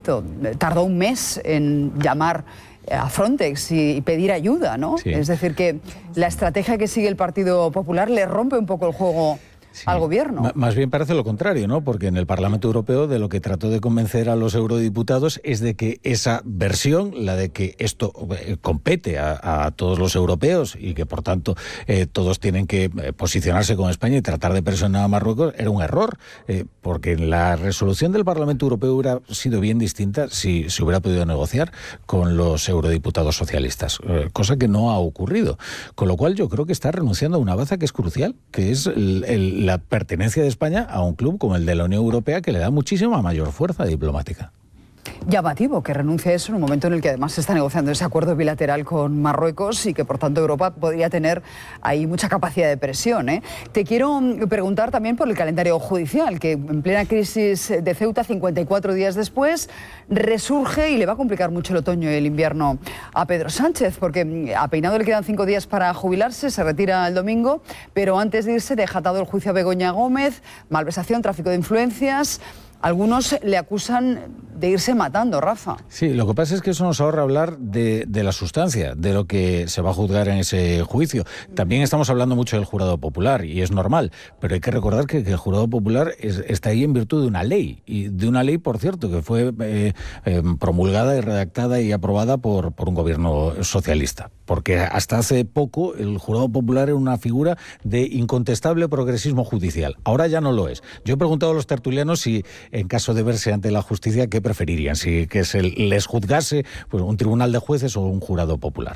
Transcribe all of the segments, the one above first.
tardó un mes en llamar a Frontex y pedir ayuda, ¿no? Sí. Es decir, que la estrategia que sigue el Partido Popular le rompe un poco el juego al gobierno. Más bien parece lo contrario, ¿no? Porque en el Parlamento Europeo de lo que trató de convencer a los eurodiputados es de que esa versión, la de que esto compete a todos los europeos y que por tanto todos tienen que posicionarse con España y tratar de presionar a Marruecos, era un error, porque la resolución del Parlamento Europeo hubiera sido bien distinta si se hubiera podido negociar con los eurodiputados socialistas, cosa que no ha ocurrido. Con lo cual yo creo que está renunciando a una baza que es crucial, que es la pertenencia de España a un club como el de la Unión Europea, que le da muchísima mayor fuerza diplomática. Llamativo que renuncie a eso en un momento en el que además se está negociando ese acuerdo bilateral con Marruecos y que por tanto Europa podría tener ahí mucha capacidad de presión, ¿eh? Te quiero preguntar también por el calendario judicial, que en plena crisis de Ceuta, 54 días después, resurge y le va a complicar mucho el otoño y el invierno a Pedro Sánchez, porque a Peinado le quedan 5 días para jubilarse, se retira el domingo, pero antes de irse deja atado el juicio a Begoña Gómez, malversación, tráfico de influencias. Algunos le acusan de irse matando, Rafa. Sí, lo que pasa es que eso nos ahorra hablar de la sustancia, de lo que se va a juzgar en ese juicio. También estamos hablando mucho del jurado popular, y es normal, pero hay que recordar que el jurado popular está ahí en virtud de una ley, y de una ley, por cierto, que fue promulgada y redactada y aprobada por un gobierno socialista. Porque hasta hace poco el jurado popular era una figura de incontestable progresismo judicial. Ahora ya no lo es. Yo he preguntado a los tertulianos si, en caso de verse ante la justicia, ¿qué preferirían? Si que se les juzgase pues, un tribunal de jueces o un jurado popular.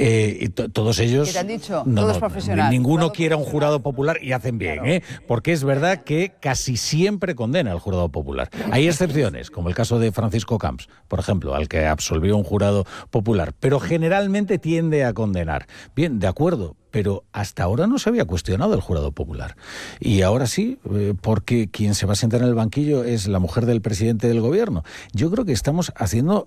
Y todos ellos... ¿Qué te han dicho? Todos profesionales. Ninguno quiere un jurado popular y hacen bien, claro. Porque es verdad que casi siempre condena al jurado popular. Hay excepciones, como el caso de Francisco Camps, por ejemplo, al que absolvió un jurado popular, pero generalmente tiende a condenar. Bien, de acuerdo, pero hasta ahora no se había cuestionado el jurado popular. Y ahora sí, porque quien se va a sentar en el banquillo es la mujer del presidente del gobierno. Yo creo que estamos haciendo...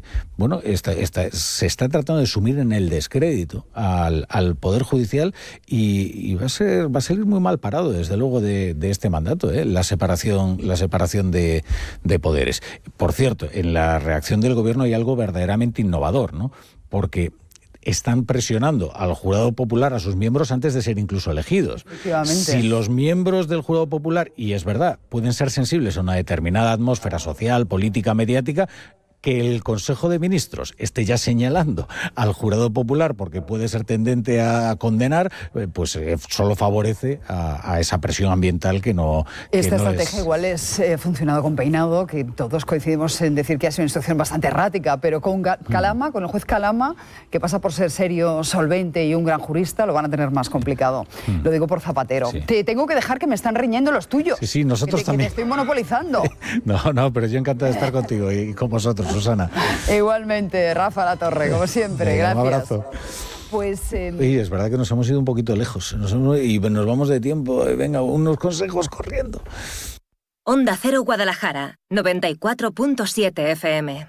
se está tratando de sumir en el descrédito al Poder Judicial y va a salir muy mal parado, desde luego, de este mandato, la separación de poderes. Por cierto, en la reacción del gobierno hay algo verdaderamente innovador, ¿no? Porque están presionando al jurado popular, a sus miembros, antes de ser incluso elegidos. Si los miembros del jurado popular, y es verdad, pueden ser sensibles a una determinada atmósfera social, política, mediática, que el Consejo de Ministros esté ya señalando al jurado popular porque puede ser tendente a condenar, pues solo favorece a esa presión ambiental que no... Esta estrategia igual es funcionado con Peinado, que todos coincidimos en decir que ha sido una situación bastante errática, pero con Calama, con el juez Calama, que pasa por ser serio, solvente y un gran jurista, lo van a tener más complicado. Lo digo por Zapatero. Sí. Te tengo que dejar, que me están riñendo los tuyos. Sí, nosotros también. Que te estoy monopolizando. No, pero yo encantado de estar contigo y con vosotros, Susana. Igualmente, Rafa Latorre, como siempre, gracias. Un abrazo. Pues... Y es verdad que nos hemos ido un poquito lejos y nos vamos de tiempo. Venga, unos consejos corriendo. Onda Cero Guadalajara, 94.7 FM.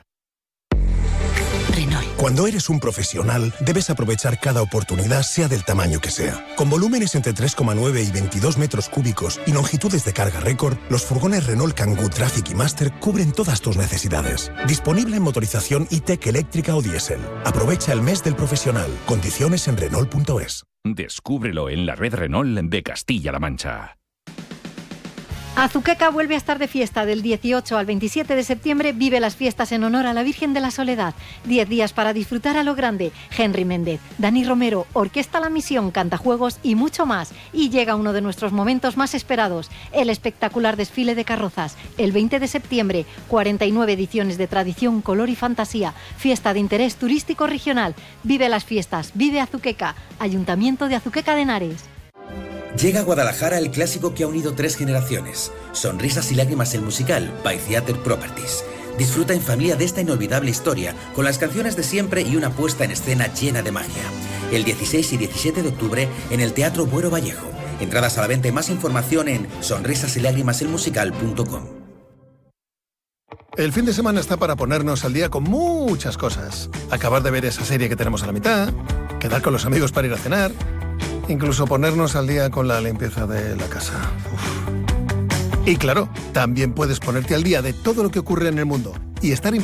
Renault. Cuando eres un profesional, debes aprovechar cada oportunidad, sea del tamaño que sea. Con volúmenes entre 3,9 y 22 metros cúbicos y longitudes de carga récord, los furgones Renault Kangoo Traffic y Master cubren todas tus necesidades. Disponible en motorización e-Tech eléctrica o diésel. Aprovecha el mes del profesional. Condiciones en Renault.es. Descúbrelo en la red Renault de Castilla-La Mancha. Azuqueca vuelve a estar de fiesta. Del 18 al 27 de septiembre vive las fiestas en honor a la Virgen de la Soledad. 10 días para disfrutar a lo grande. Henry Méndez, Dani Romero, Orquesta La Misión, Cantajuegos y mucho más. Y llega uno de nuestros momentos más esperados, el espectacular desfile de carrozas. El 20 de septiembre, 49 ediciones de tradición, color y fantasía. Fiesta de interés turístico regional. Vive las fiestas, vive Azuqueca. Ayuntamiento de Azuqueca de Henares. Llega a Guadalajara el clásico que ha unido 3 generaciones. Sonrisas y lágrimas, el musical, by Theatre Properties. Disfruta en familia de esta inolvidable historia, con las canciones de siempre y una puesta en escena llena de magia. El 16 y 17 de octubre en el Teatro Buero Vallejo. Entradas a la venta y más información en sonrisasylágrimaselmusical.com. El fin de semana está para ponernos al día con muchas cosas. Acabar de ver esa serie que tenemos a la mitad, quedar con los amigos para ir a cenar, incluso ponernos al día con la limpieza de la casa. Uf. Y claro, también puedes ponerte al día de todo lo que ocurre en el mundo y estar